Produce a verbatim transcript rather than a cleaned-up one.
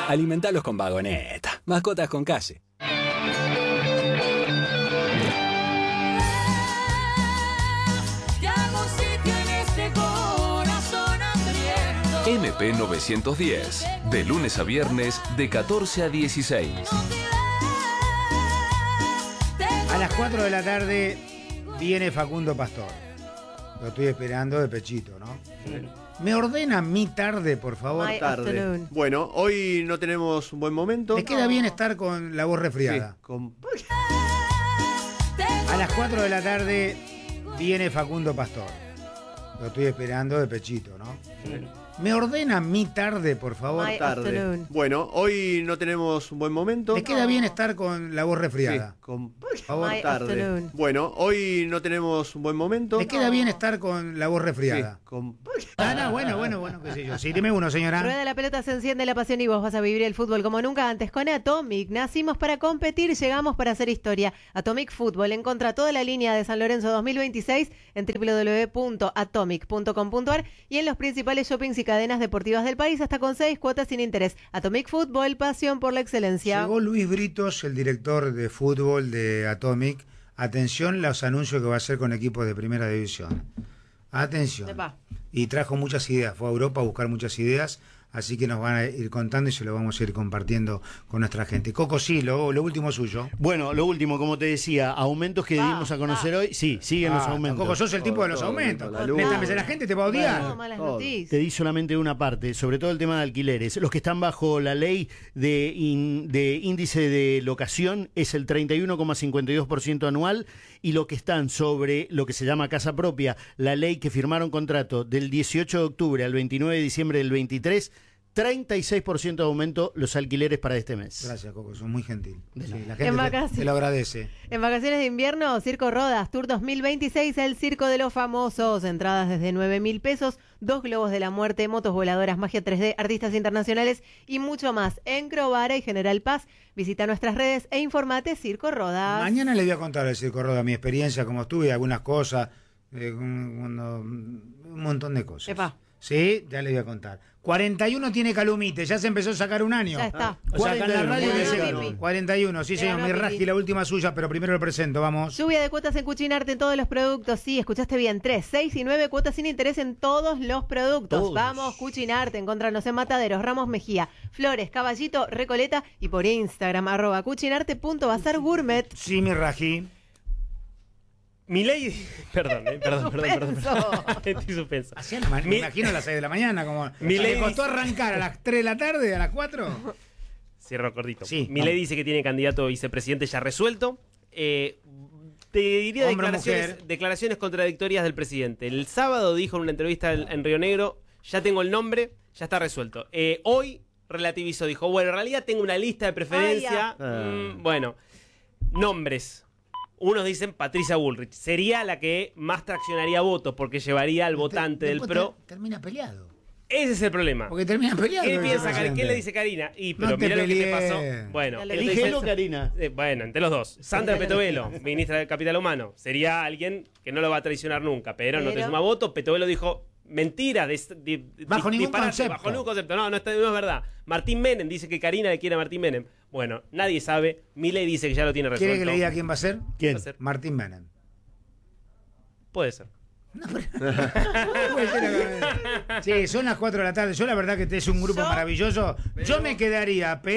Alimentalos con Vagoneta. Mascotas con calle. M P novecientos diez, de lunes a viernes, de catorce a dieciséis. A las cuatro de la tarde viene Facundo Pastor. Lo estoy esperando de pechito, ¿no? Sí. ¿Me ordena mi tarde, por favor? My tarde. afternoon. Bueno, hoy no tenemos un buen momento. Me queda bien estar con la voz resfriada. Sí, con... A las cuatro de la tarde viene Facundo Pastor. Lo estoy esperando de pechito, ¿no? Sí. ¿Me ordena mi tarde, por favor? My tarde. afternoon. Bueno, hoy no tenemos un buen momento. Me queda bien estar con la voz resfriada. Sí, con... Por favor. My tarde. afternoon. Bueno, hoy no tenemos un buen momento. Me queda bien estar con la voz resfriada. Sí, con... Ah, no, bueno, bueno, bueno, qué sé yo. Sí, dime uno, señora. Rueda la pelota, se enciende la pasión y vos vas a vivir el fútbol como nunca antes con Atomic. Nacimos para competir, llegamos para hacer historia. Atomic Fútbol. Encontra toda la línea de San Lorenzo dos mil veintiséis en doble u doble u doble u punto atomic punto com punto a r y en los principales shoppings y cadenas deportivas del país hasta con seis cuotas sin interés. Atomic Fútbol, pasión por la excelencia. Llegó Luis Britos, el director de fútbol de Atomic. Atención los anuncios que va a hacer con equipos de primera división. Atención. Epa. Y trajo muchas ideas, fue a Europa a buscar muchas ideas, así que nos van a ir contando y se lo vamos a ir compartiendo con nuestra gente. Coco, sí, lo, lo último suyo. Bueno, lo último, como te decía, aumentos que Ah, dimos a conocer ah. hoy, sí, siguen Ah, los aumentos. Coco, sos el tipo de los Todo, aumentos. la luz. Neta, la gente te va a odiar. No, malas Todo. noticias. Te di solamente una parte, sobre todo el tema de alquileres. Los que están bajo la ley de, in- de índice de locación es el treinta y uno coma cincuenta y dos por ciento anual, y lo que están sobre lo que se llama casa propia, la ley que firmaron contrato del dieciocho de octubre al veintinueve de diciembre del veintitrés, treinta y seis por ciento de aumento los alquileres para este mes. Gracias, Coco, sos muy gentil. De Sí, nada. la En gente te, vacaciones. te lo agradece. En vacaciones de invierno, Circo Rodas, Tour dos mil veintiséis, el Circo de los Famosos. Entradas desde nueve mil pesos, dos globos de la muerte, motos voladoras, magia tres D, artistas internacionales y mucho más. En Crovara y General Paz. Visita nuestras redes e informate Circo Rodas. Mañana le voy a contar al Circo Roda mi experiencia, cómo estuve, algunas cosas, eh, un, uno- un montón de cosas. Epa. Sí, ya le voy a contar. cuarenta y uno tiene Calumite, ya se empezó a sacar un año. Ya está. O sea, acá en la radio Le dice ganó Pipi. cuarenta y uno, sí Le señor, ganó mi Pipi. Raji, la última suya, pero primero lo presento, vamos. Lluvia de cuotas en Cuchinarte en todos los productos. Sí, escuchaste bien. tres, seis y nueve cuotas sin interés en todos los productos. Todos. Vamos, Cuchinarte. Encontranos en Mataderos, Ramos Mejía, Flores, Caballito, Recoleta y por Instagram, arroba cuchinarte punto bazar gourmet. Sí, mi Raji. Milei, perdón, eh, perdón, perdón, perdón, Suspenso. perdón. Estoy suspenso. Así me Mi- imagino a las seis de la mañana, como Milei me costó dice- arrancar a las tres de la tarde, a las cuatro. Cierro cortito. Sí, Milei vamos. dice que tiene candidato a vicepresidente ya resuelto. Eh, te diría Hombre o declaraciones, mujer. declaraciones contradictorias del presidente. El sábado dijo en una entrevista en, en Río Negro, ya tengo el nombre, ya está resuelto. Eh, hoy relativizó, dijo, bueno, en realidad tengo una lista de preferencia. Ah, Mm, bueno, nombres. Unos dicen Patricia Bullrich. Sería la que más traccionaría votos porque llevaría al votante del Después PRO. te- termina peleado. Ese es el problema. Porque termina peleado. ¿Qué el piensa Karina? vicepresidente. ¿Qué le dice Karina? Y pero No te mira lo que te pelees. pasó. Bueno, Ya le él dije. dice- Elígelo, Karina. Eh, bueno, entre los dos. Sandra Petovelo, ministra del Capital Humano. Sería alguien que no lo va a traicionar nunca, pero, no te Pero- suma votos. Petovelo dijo mentira. De, de- de- Bajo ningún disparate, concepto. Bajo ningún concepto. No, no, está- no es verdad. Martín Menem dice que Karina le quiere a Martín Menem. Bueno, nadie sabe. Milei dice que ya lo tiene resuelto. ¿Quiere que le diga quién va a ser? ¿Quién? Va a ser- Martín Menem. Puede ser. Puede ser. Sí, son las cuatro de la tarde. Yo la verdad que este es un grupo Yo- maravilloso. Yo me quedaría